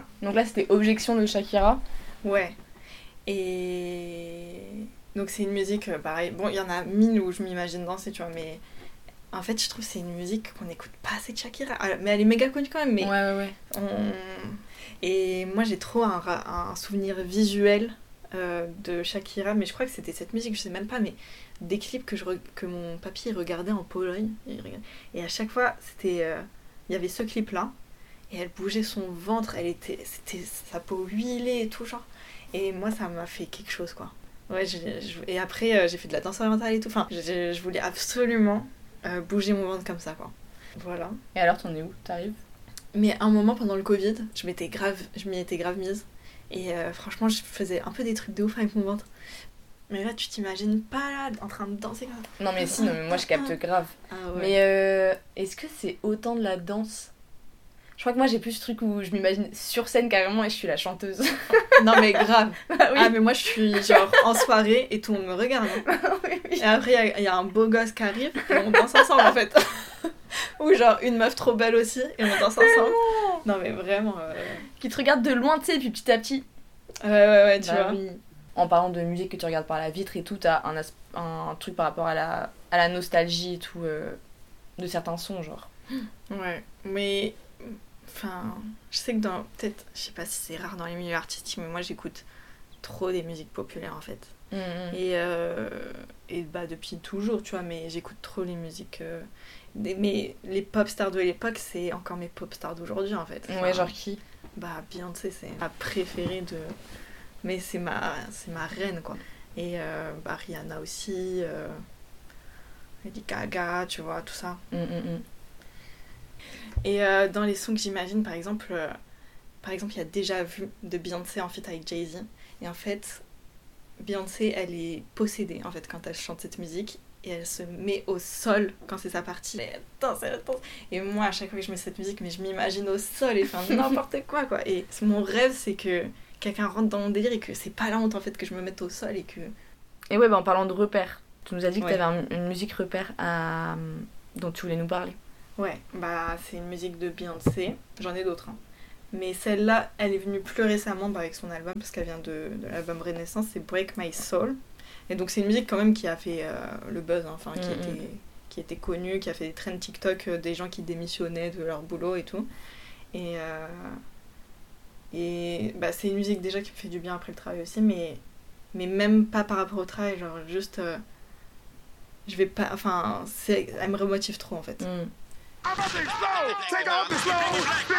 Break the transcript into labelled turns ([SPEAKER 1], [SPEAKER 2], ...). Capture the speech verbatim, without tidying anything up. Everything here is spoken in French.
[SPEAKER 1] voilà.
[SPEAKER 2] Donc là, c'était Objection de Shakira.
[SPEAKER 1] Ouais. Et donc c'est une musique, euh, pareil, bon, il y en a mille où je m'imagine danser, tu vois, mais en fait, je trouve que c'est une musique qu'on n'écoute pas assez de Shakira. Ah, mais elle est méga connue quand même, mais...
[SPEAKER 2] Ouais, ouais, ouais.
[SPEAKER 1] On... Et moi, j'ai trop un, un souvenir visuel euh, de Shakira, mais je crois que c'était cette musique, je sais même pas, mais des clips que, je re... que mon papy regardait en Pologne. Et à chaque fois, c'était... Il euh... y avait ce clip-là, et elle bougeait son ventre, elle était... c'était sa peau huilée et tout, genre. Et moi, ça m'a fait quelque chose, quoi. Ouais, je... Je... et après, euh, j'ai fait de la danse orientale et tout. Enfin, je, je voulais absolument euh, bouger mon ventre comme ça, quoi. Voilà.
[SPEAKER 2] Et alors, t'en es où? T'arrives?
[SPEAKER 1] Mais un moment pendant le Covid, je m'étais grave, je m'y étais grave mise. Et euh, franchement, je faisais un peu des trucs de ouf avec mon ventre. Mais là, tu t'imagines pas là, en train de danser comme ça.
[SPEAKER 2] Non, mais si, non, mais moi je capte grave.
[SPEAKER 1] Ah ouais.
[SPEAKER 2] Mais euh, est-ce que c'est autant de la danse? Je crois que moi j'ai plus ce truc où je m'imagine sur scène carrément et je suis la chanteuse.
[SPEAKER 1] Non, mais grave.
[SPEAKER 2] Bah oui.
[SPEAKER 1] Ah, mais moi je suis genre en soirée et tout le monde me regarde. Hein.
[SPEAKER 2] Oui, oui.
[SPEAKER 1] Et après, il y, y a un beau gosse qui arrive et on danse ensemble en fait. Ou genre une meuf trop belle aussi et on danse ensemble. Non, mais vraiment. Euh...
[SPEAKER 2] Qui te regarde de loin, tu sais, et puis petit à petit.
[SPEAKER 1] Ouais, ouais, ouais, tu
[SPEAKER 2] Bah
[SPEAKER 1] vois.
[SPEAKER 2] oui. En parlant de musique que tu regardes par la vitre et tout, t'as un, as- un truc par rapport à la, à la nostalgie et tout, euh, de certains sons, genre.
[SPEAKER 1] Ouais, mais. Enfin, je sais que dans. Peut-être. Je sais pas si c'est rare dans les milieux artistiques, mais moi j'écoute trop des musiques populaires en fait.
[SPEAKER 2] Mmh, mmh.
[SPEAKER 1] Et, euh, et bah depuis toujours, tu vois, mais j'écoute trop les musiques. Euh, des, mais les pop stars de l'époque, c'est encore mes pop stars d'aujourd'hui en fait. Enfin,
[SPEAKER 2] Ouais, genre qui?
[SPEAKER 1] Bah Beyoncé, c'est ma préférée de. Mais c'est ma, c'est ma reine quoi. Et euh, bah Rihanna aussi, euh, Lady Gaga, tu vois, tout ça.
[SPEAKER 2] Mmh, mmh, mmh.
[SPEAKER 1] Et euh, dans les sons que j'imagine, par exemple, euh, par exemple, il y a Déjà Vu de Beyoncé en feat avec Jay-Z. Et en fait, Beyoncé, elle est possédée en fait quand elle chante cette musique. Et elle se met au sol quand c'est sa partie. Elle danse, elle danse. Et moi, à chaque fois que je mets cette musique, mais je m'imagine au sol et enfin n'importe quoi, quoi. Et mon rêve, c'est que quelqu'un rentre dans mon délire et que c'est pas la honte en fait que je me mette au sol et que...
[SPEAKER 2] Et ouais, bah en parlant de repères, tu nous as dit que
[SPEAKER 1] Ouais.
[SPEAKER 2] t'avais un- une musique repère à... dont tu voulais nous parler.
[SPEAKER 1] Ouais, bah c'est une musique de Beyoncé. J'en ai d'autres, hein. Mais celle-là, elle est venue plus récemment bah, avec son album, parce qu'elle vient de, de l'album Renaissance, c'est Break My Soul. Et donc c'est une musique quand même qui a fait euh, le buzz, hein, enfin, qui,
[SPEAKER 2] Mm-hmm.
[SPEAKER 1] était, qui était connue, qui a fait des trends TikTok, euh, des gens qui démissionnaient de leur boulot et tout. Et, euh, et bah, c'est une musique déjà qui me fait du bien après le travail aussi, mais, mais même pas par rapport au travail, genre juste... euh, je vais pas... Enfin, c'est, elle me remotive trop en fait.
[SPEAKER 2] Mm.
[SPEAKER 3] I'm up and slow, take off the slow,